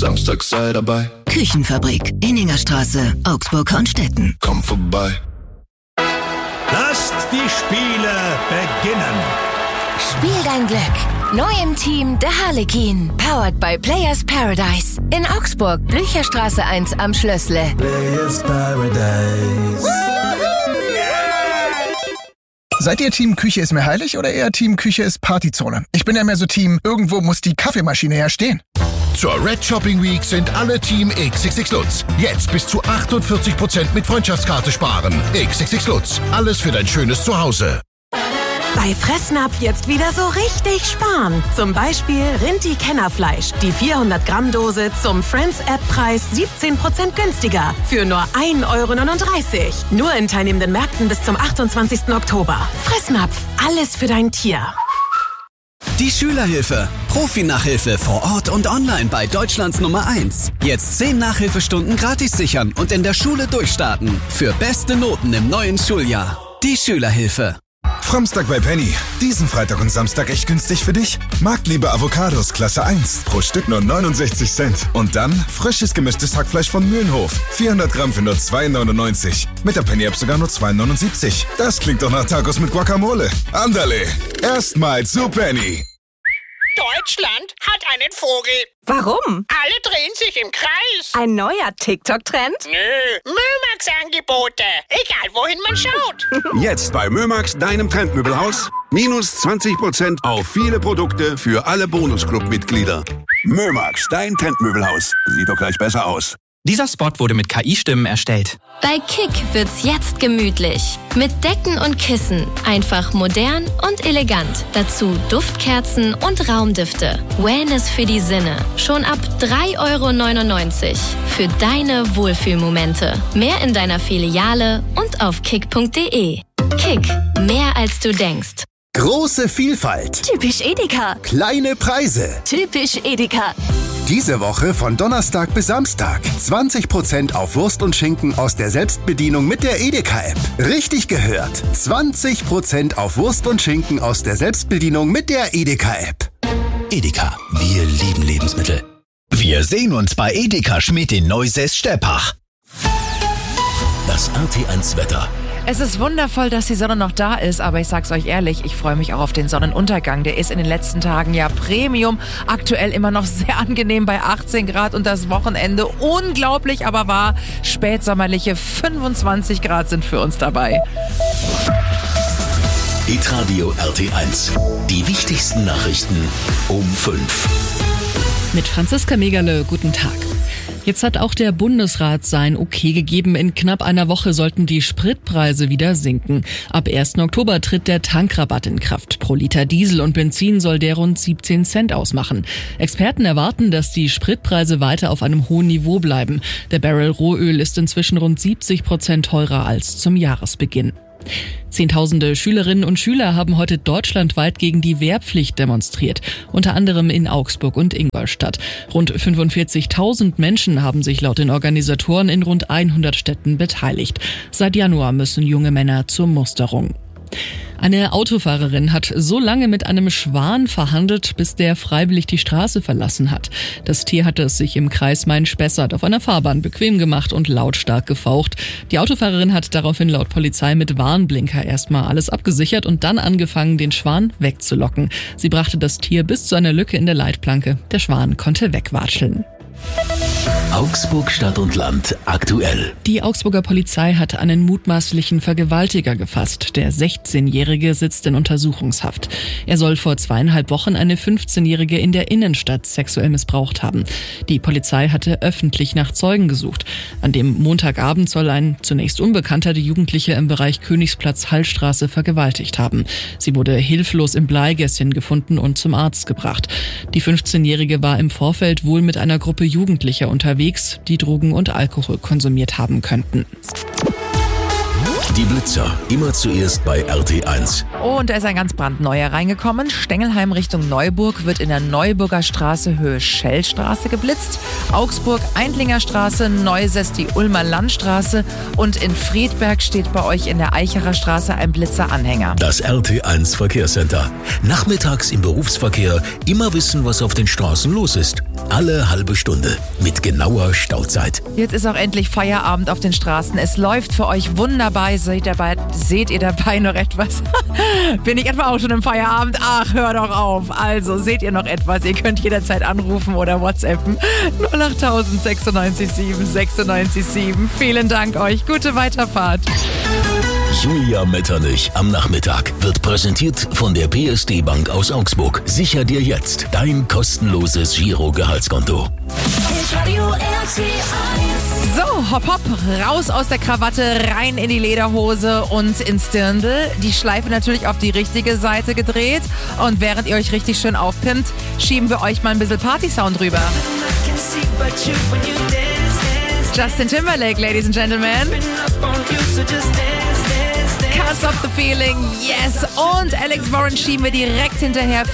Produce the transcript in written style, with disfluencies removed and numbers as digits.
Samstag sei dabei. Küchenfabrik, Inningerstraße, Augsburg-Hornstetten. Komm vorbei. Lasst die Spiele beginnen. Spiel dein Glück. Neu im Team der Harlekin. Powered by Players Paradise. In Augsburg, Blücherstraße 1 am Schlössle. Players Paradise. Seid ihr Team Küche ist mir heilig oder eher Team Küche ist Partyzone? Ich bin ja mehr so Team, irgendwo muss die Kaffeemaschine ja stehen. Zur Red Shopping Week sind alle Team XXX Lutz. Jetzt bis zu 48% mit Freundschaftskarte sparen. XXX Lutz. Alles für dein schönes Zuhause. Bei Fressnapf jetzt wieder so richtig sparen. Zum Beispiel Rinti-Kennerfleisch. Die 400-Gramm-Dose zum Friends-App-Preis 17% günstiger. Für nur 1,39 €. Nur in teilnehmenden Märkten bis zum 28. Oktober. Fressnapf. Alles für dein Tier. Die Schülerhilfe. Profi-Nachhilfe vor Ort und online bei Deutschlands Nummer 1. Jetzt 10 Nachhilfestunden gratis sichern und in der Schule durchstarten. Für beste Noten im neuen Schuljahr. Die Schülerhilfe. Fromstag bei Penny. Diesen Freitag und Samstag echt günstig für dich? Marktliebe Avocados Klasse 1. Pro Stück nur 69 Cent. Und dann frisches gemischtes Hackfleisch von Mühlenhof. 400 Gramm für nur 2,99. Mit der Penny-App sogar nur 2,79. Das klingt doch nach Tacos mit Guacamole. Andale. Erstmal zu Penny. Deutschland hat einen Vogel. Warum? Alle drehen sich im Kreis. Ein neuer TikTok-Trend? Nö, Mömax-Angebote. Egal, wohin man schaut. Jetzt bei Mömax, deinem Trendmöbelhaus. Minus 20% auf viele Produkte für alle Bonusclub-Mitglieder. Mömax, dein Trendmöbelhaus. Sieht doch gleich besser aus. Dieser Spot wurde mit KI-Stimmen erstellt. Bei Kick wird's jetzt gemütlich. Mit Decken und Kissen. Einfach modern und elegant. Dazu Duftkerzen und Raumdüfte. Wellness für die Sinne. Schon ab 3,99 € für deine Wohlfühlmomente. Mehr in deiner Filiale und auf kick.de. Kick. Mehr als du denkst. Große Vielfalt. Typisch Edeka. Kleine Preise. Typisch Edeka. Diese Woche von Donnerstag bis Samstag. 20% auf Wurst und Schinken aus der Selbstbedienung mit der Edeka-App. Richtig gehört. 20% auf Wurst und Schinken aus der Selbstbedienung mit der Edeka-App. Edeka. Wir lieben Lebensmittel. Wir sehen uns bei Edeka Schmidt in Neusäß-Steppach. Das RT1 Wetter. Es ist wundervoll, dass die Sonne noch da ist, aber ich sag's euch ehrlich, ich freue mich auch auf den Sonnenuntergang. Der ist in den letzten Tagen ja Premium, aktuell immer noch sehr angenehm bei 18 Grad und das Wochenende unglaublich, aber wahr, spätsommerliche 25 Grad sind für uns dabei. Hitradio RT1. Die wichtigsten Nachrichten um 5. Mit Franziska Megerle, guten Tag. Jetzt hat auch der Bundesrat sein Okay gegeben. In knapp einer Woche sollten die Spritpreise wieder sinken. Ab 1. Oktober tritt der Tankrabatt in Kraft. Pro Liter Diesel und Benzin soll der rund 17 Cent ausmachen. Experten erwarten, dass die Spritpreise weiter auf einem hohen Niveau bleiben. Der Barrel Rohöl ist inzwischen rund 70% teurer als zum Jahresbeginn. Zehntausende Schülerinnen und Schüler haben heute deutschlandweit gegen die Wehrpflicht demonstriert, unter anderem in Augsburg und Ingolstadt. Rund 45.000 Menschen haben sich laut den Organisatoren in rund 100 Städten beteiligt. Seit Januar müssen junge Männer zur Musterung. Eine Autofahrerin hat so lange mit einem Schwan verhandelt, bis der freiwillig die Straße verlassen hat. Das Tier hatte es sich im Kreis Main-Spessart auf einer Fahrbahn bequem gemacht und lautstark gefaucht. Die Autofahrerin hat daraufhin laut Polizei mit Warnblinker erstmal alles abgesichert und dann angefangen, den Schwan wegzulocken. Sie brachte das Tier bis zu einer Lücke in der Leitplanke. Der Schwan konnte wegwatscheln. Augsburg Stadt und Land aktuell. Die Augsburger Polizei hat einen mutmaßlichen Vergewaltiger gefasst. Der 16-Jährige sitzt in Untersuchungshaft. Er soll vor 2,5 Wochen eine 15-Jährige in der Innenstadt sexuell missbraucht haben. Die Polizei hatte öffentlich nach Zeugen gesucht. An dem Montagabend soll ein zunächst Unbekannter die Jugendliche im Bereich Königsplatz-Hallstraße vergewaltigt haben. Sie wurde hilflos im Bleigässchen gefunden und zum Arzt gebracht. Die 15-Jährige war im Vorfeld wohl mit einer Gruppe Jugendlicher unterwegs, die Drogen und Alkohol konsumiert haben könnten. Die Blitzer, immer zuerst bei RT1. Und da ist ein ganz brandneuer reingekommen. Stengelheim Richtung Neuburg wird in der Neuburger Straße Höhe Schellstraße geblitzt. Augsburg Eindlinger Straße, Neusäß die Ulmer Landstraße und in Friedberg steht bei euch in der Eichacher Straße ein Blitzeranhänger. Das RT1 Verkehrscenter. Nachmittags im Berufsverkehr immer wissen, was auf den Straßen los ist. alle halbe Stunde mit genauer Stauzeit. Jetzt ist auch endlich Feierabend auf den Straßen. Es läuft für euch wunderbar. Seht ihr dabei noch etwas? Bin ich etwa auch schon im Feierabend? Ach, hör doch auf. Also, seht ihr noch etwas? Ihr könnt jederzeit anrufen oder WhatsAppen. 08000 96 7 96 7. Vielen Dank euch. Gute Weiterfahrt. Julia Metternich am Nachmittag wird präsentiert von der PSD Bank aus Augsburg. Sicher dir jetzt dein kostenloses Giro-Gehaltskonto. So, hopp, hopp, raus aus der Krawatte, rein in die Lederhose und ins Dirndl. Die Schleife natürlich auf die richtige Seite gedreht. Und während ihr euch richtig schön aufpimmt, schieben wir euch mal ein bisschen Party-Sound rüber. Justin Timberlake, ladies and gentlemen. Can't Stop the Feeling, yes. Und Alex Warren schieben wir direkt hinterher